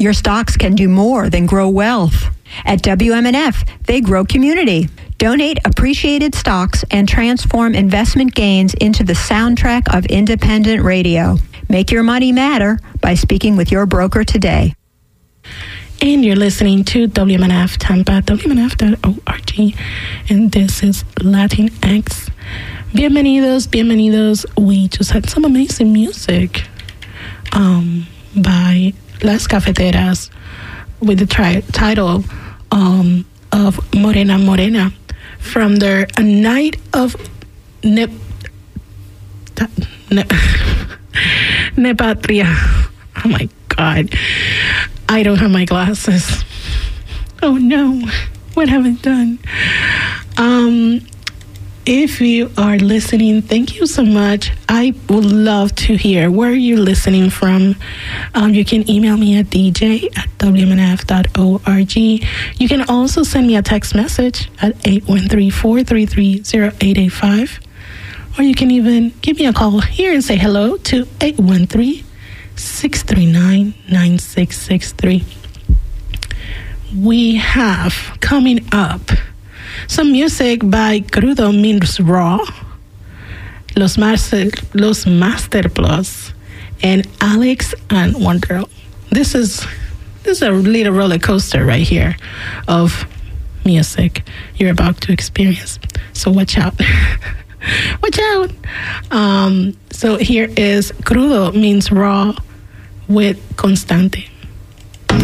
Your stocks can do more than grow wealth. At WMNF, they grow community. Donate appreciated stocks and transform investment gains into the soundtrack of independent radio. Make your money matter by speaking with your broker today. And you're listening to WMNF Tampa, WMNF.org, and this is Latinx. Bienvenidos. We just had some amazing music by Las Cafeteras with the title of Morena Morena from their A Night of Nepatria. Oh my God. I don't have my glasses. Oh no. What have I done? If you are listening, thank you so much. I would love to hear where you're listening from. You can email me at dj@wmnf.org. You can also send me a text message at 813-433-0885. Or you can even give me a call here and say hello to 813-639-9663. We have coming up some music by Crudo Means Raw, Los Master Plus, and Alex and Wonder. This is a little roller coaster right here of music you're about to experience. So watch out. Watch out. So here is Crudo Means Raw with Constante.